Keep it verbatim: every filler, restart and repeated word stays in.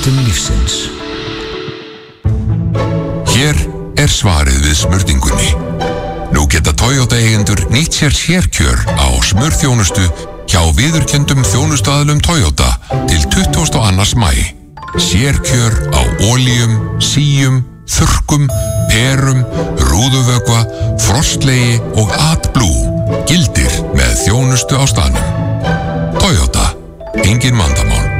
Ástum lífsins. Hér er svarið við smurningunni. Nú geta Toyota eigendur nýtt sér sérkjör á smurþjónustu hjá viðurkenndum þjónustuaðilum Toyota til tuttugasta og annan maí. Sérkjör á olíum, síum, þurrkum, perum, rúðuvökva, frostlegi og AdBlue gildir með þjónustu á staðnum. Toyota, engin vandamál.